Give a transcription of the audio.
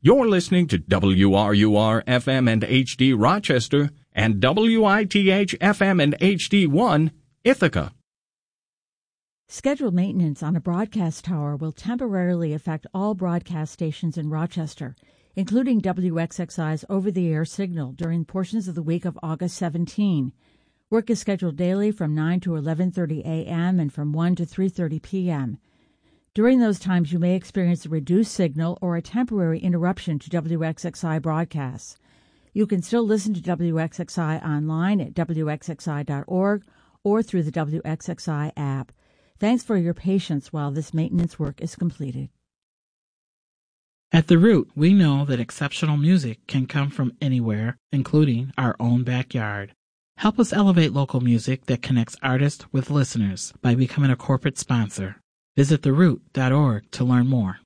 You're listening to WRUR-FM and HD Rochester and WITH-FM and HD1 Ithaca. Scheduled maintenance on a broadcast tower will temporarily affect all broadcast stations in Rochester, including WXXI's over-the-air signal during portions of the week of August 17. Work is scheduled daily from 9 to 11:30 a.m. and from 1 to 3:30 p.m. During those times, you may experience a reduced signal or a temporary interruption to WXXI broadcasts. You can still listen to WXXI online at WXXI.org or through the WXXI app. Thanks for your patience while this maintenance work is completed. At The Root, we know that exceptional music can come from anywhere, including our own backyard. Help us elevate local music that connects artists with listeners by becoming a corporate sponsor. Visit theroot.org to learn more.